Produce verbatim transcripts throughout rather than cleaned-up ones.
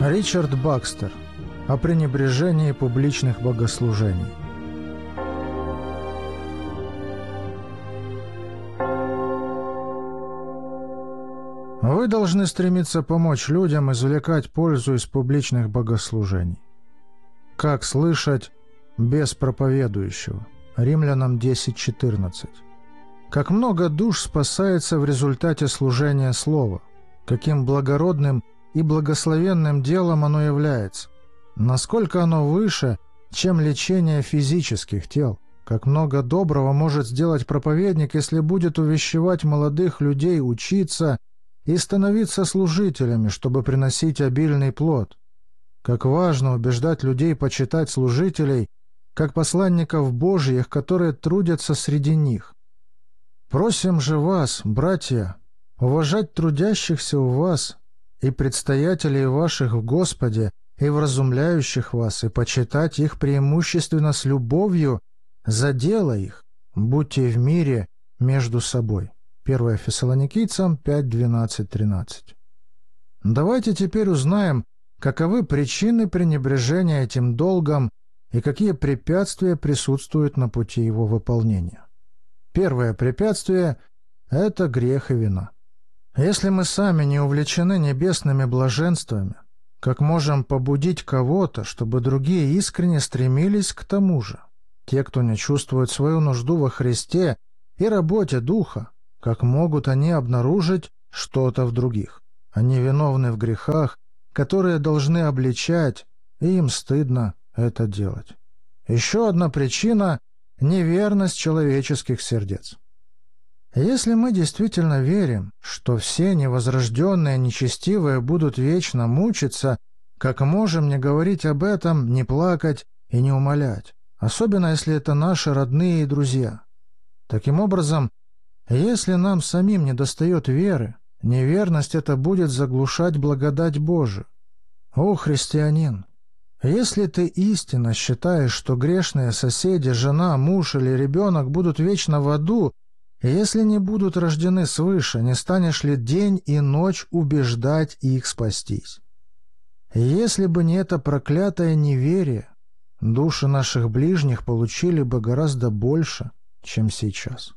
Ричард Бакстер. О пренебрежении публичных богослужений. Вы должны стремиться помочь людям извлекать пользу из публичных богослужений. Как слышать без проповедующего? Римлянам десять четырнадцать. Как много душ спасается в результате служения слова, каким благородным и благословенным делом оно является, насколько оно выше, чем лечение физических тел, как много доброго может сделать проповедник, если будет увещевать молодых людей учиться и становиться служителями, чтобы приносить обильный плод. Как важно убеждать людей почитать служителей, как посланников Божьих, которые трудятся среди них. Просим же вас, братья, уважать трудящихся у вас и предстоятелей ваших в Господе, и вразумляющих вас, и почитать их преимущественно с любовью за дело их. Будьте в мире между собой. первое Фессалоникийцам пять, двенадцать, тринадцать. Давайте теперь узнаем, каковы причины пренебрежения этим долгом и какие препятствия присутствуют на пути его выполнения. Первое препятствие – это грех и вина. Если мы сами не увлечены небесными блаженствами, как можем побудить кого-то, чтобы другие искренне стремились к тому же? Те, кто не чувствует свою нужду во Христе и работе Духа, как могут они обнаружить что-то в других? Они виновны в грехах, которые должны обличать, и им стыдно это делать. Еще одна причина – неверность человеческих сердец. Если мы действительно верим, что все невозрожденные нечестивые будут вечно мучиться, как можем не говорить об этом, не плакать и не умолять, особенно если это наши родные и друзья? Таким образом, если нам самим недостает веры, неверность это будет заглушать благодать Божию. О, христианин! Если ты истинно считаешь, что грешные соседи, жена, муж или ребенок будут вечно в аду, если не будут рождены свыше, не станешь ли день и ночь убеждать их спастись? Если бы не это проклятое неверие, души наших ближних получили бы гораздо больше, чем сейчас.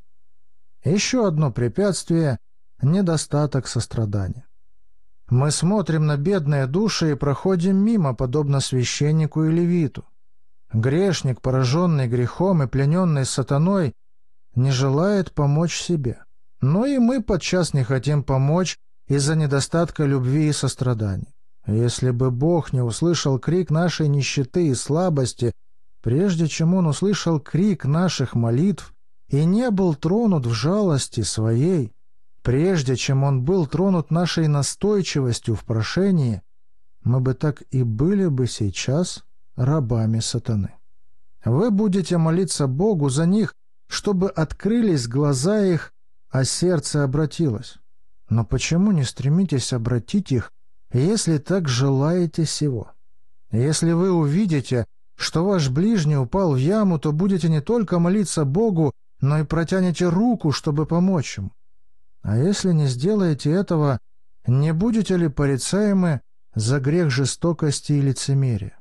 Еще одно препятствие – недостаток сострадания. Мы смотрим на бедные души и проходим мимо, подобно священнику и левиту. Грешник, пораженный грехом и плененный сатаной, не желает помочь себе. Но и мы подчас не хотим помочь из-за недостатка любви и сострадания. Если бы Бог не услышал крик нашей нищеты и слабости, прежде чем Он услышал крик наших молитв и не был тронут в жалости Своей, прежде чем Он был тронут нашей настойчивостью в прошении, мы бы так и были бы сейчас рабами сатаны. Вы будете молиться Богу за них, чтобы открылись глаза их, а сердце обратилось. Но почему не стремитесь обратить их, если так желаете сего? Если вы увидите, что ваш ближний упал в яму, то будете не только молиться Богу, но и протянете руку, чтобы помочь ему. А если не сделаете этого, не будете ли порицаемы за грех жестокости и лицемерия?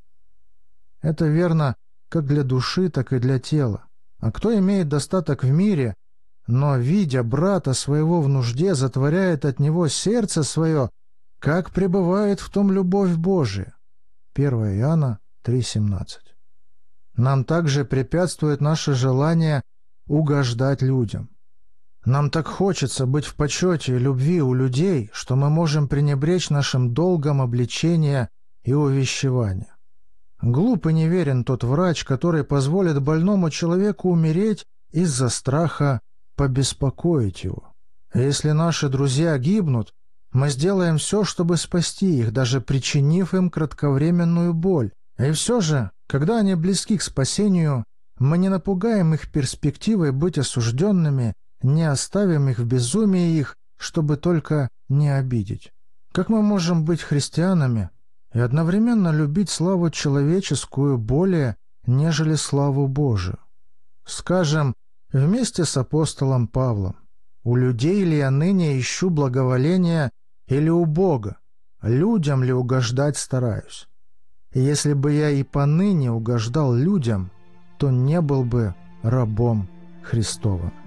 Это верно как для души, так и для тела. А кто имеет достаток в мире, но, видя брата своего в нужде, затворяет от него сердце свое, как пребывает в том любовь Божия? первое Иоанна три семнадцать. Нам также препятствует наше желание угождать людям. Нам так хочется быть в почете и любви у людей, что мы можем пренебречь нашим долгом обличения и увещевания. Глуп и неверен тот врач, который позволит больному человеку умереть из-за страха побеспокоить его. Если наши друзья гибнут, мы сделаем все, чтобы спасти их, даже причинив им кратковременную боль. И все же, когда они близки к спасению, мы не напугаем их перспективой быть осужденными, не оставим их в безумии их, чтобы только не обидеть. Как мы можем быть христианами и одновременно любить славу человеческую более, нежели славу Божию? Скажем, вместе с апостолом Павлом: «У людей ли я ныне ищу благоволения или у Бога? людям ли угождать стараюсь. И если бы я и поныне угождал людям, то не был бы рабом Христовым.